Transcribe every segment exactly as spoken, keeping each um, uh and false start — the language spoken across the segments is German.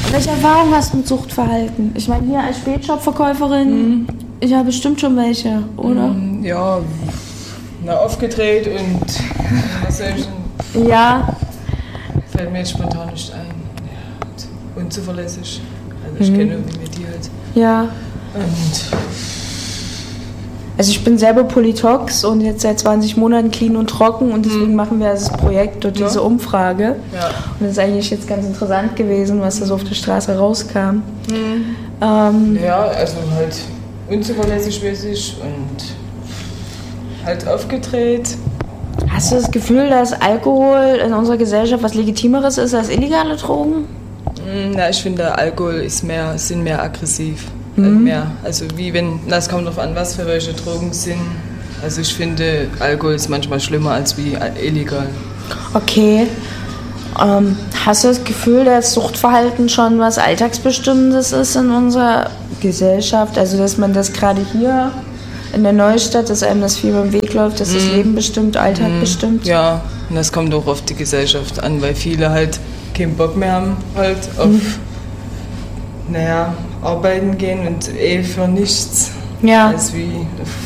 Welche Erfahrung hast du mit Suchtverhalten? Ich meine, hier als Spätshop-Verkäuferin, mhm. ich habe bestimmt schon welche, oder? Ja, na, aufgedreht und was soll ich denn? Ja. Fällt mir jetzt spontan nicht ein. Ja, unzuverlässig. Also ich mhm. kenne irgendwie die halt. Ja. Und also ich bin selber Polytox und jetzt seit zwanzig Monaten clean und trocken und deswegen mhm. machen wir das Projekt und diese ja. Umfrage. Ja. Und das ist eigentlich jetzt ganz interessant gewesen, was da so auf der Straße rauskam. Mhm. Ähm, ja, also halt unzuverlässig mäßig und halt aufgedreht. Hast du das Gefühl, dass Alkohol in unserer Gesellschaft was Legitimeres ist als illegale Drogen? Na, ich finde, Alkohol ist mehr, sind mehr aggressiv. Mhm. Mehr. Also wie wenn, das kommt darauf an, was für welche Drogen sind. Also ich finde, Alkohol ist manchmal schlimmer als wie illegal. Okay. Ähm, hast du das Gefühl, dass Suchtverhalten schon was Alltagsbestimmendes ist in unserer Gesellschaft? Also dass man das gerade hier in der Neustadt, dass einem das viel beim Weg läuft, dass das mm. Leben bestimmt, Alltag mm. bestimmt? Ja, und das kommt auch auf die Gesellschaft an, weil viele halt keinen Bock mehr haben halt auf, mm. naja, arbeiten gehen und eh für nichts. Ja. Als wie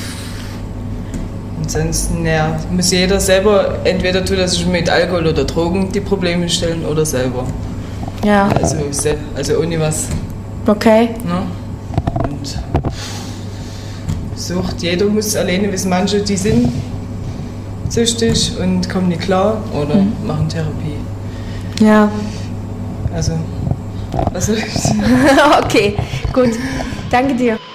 ansonsten, ja, muss jeder selber, entweder tut er sich mit Alkohol oder Drogen die Probleme stellen oder selber. Ja. Also, also ohne was. Okay. Ne? Und Sucht, jeder muss alleine wissen, manche, die sind süchtig und kommen nicht klar oder mhm. machen Therapie. Ja. Also, was soll ich sagen? Okay, gut. Danke dir.